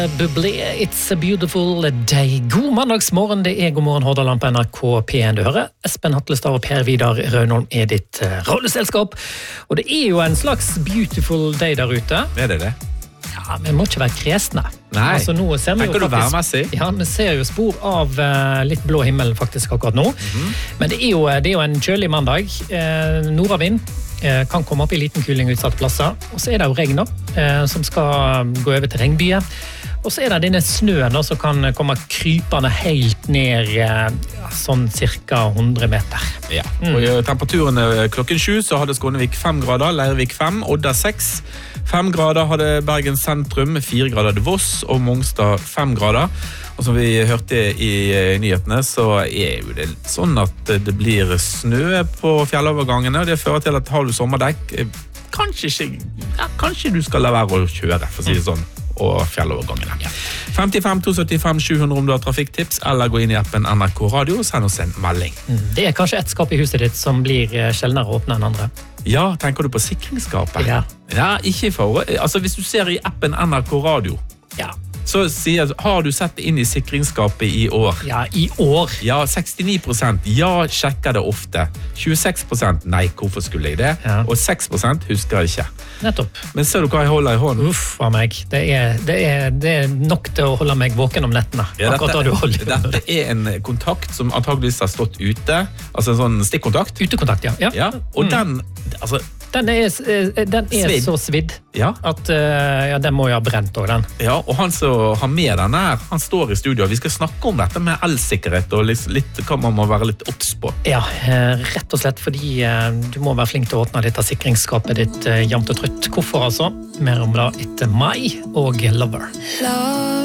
Bublé, it's a beautiful day. God mandagsmorgen, det God morgen Hordaland på NRK P1 du hører. Espen Hatlestad og Per Vidar Rønholm ditt radioselskap. Og det jo en slags beautiful day der ute. Det? Ja, vi må ikke være kresne. Nei, altså, nå ser vi jo tenker du værmessig? Ja, vi ser jo spor av litt blå himmel faktisk akkurat nå. Men det jo en kjølig mandag. Nordavind kan komme opp i liten kuling utsatte plasser. Og så det jo regn som skal gå over til regnbye. Og så det denne snøen som kan komme krypende helt ned sånn cirka 100 meter. Ja, og temperaturen klokken 7 så hadde Skånevik 5 grader, Leirvik 5, Odda 6. 5 grader hadde Bergen sentrum, 4 grader hadde Voss og Mongstad 5 grader. Og som vi hørte i nyhetene så jo det sånn at det blir snø på fjellovergangene, og det fører til at har du sommerdekk, kanskje du skal la være å kjøre, for å si det sånn. Og fjellovergangene. 55 275 700 om du har trafikktips, eller gå inn i appen NRK Radio og send oss en melding. Det kanskje et skap i huset ditt som blir sjeldnere åpnet enn andre. Ja, tenker du på sikringsskapet? Ja. Ja, ikke for. Altså, hvis du ser i appen NRK Radio, så sier har du sett inn i sikringsskapet i år? Ja, i år. Ja, 69%. Ja, sjekker det ofte. 26%. Nei, hvorfor skulle jeg det? Ja. Og 6% husker jeg ikke. Nettopp. Men ser du hva jeg holder i hånden? Uff av meg. Det er nok til å holde meg våken om nettene. Ja, akkurat da du holder. Dette en kontakt som antageligvis har stått ute. Altså en sånn stikkontakt. Utekontakt, ja. Ja, og den, altså... Den så svidd at den må jo ha brent også, den. Ja, og han som har med den her, han står i studio. Vi skal snakke om dette med elsikkerhet og litt hva man må være litt obs på. Ja, rett og slett fordi du må være flink til å åpne litt av sikringsskapet ditt jevnt og trutt. Hvorfor altså? Mer om det etter meg og Lover.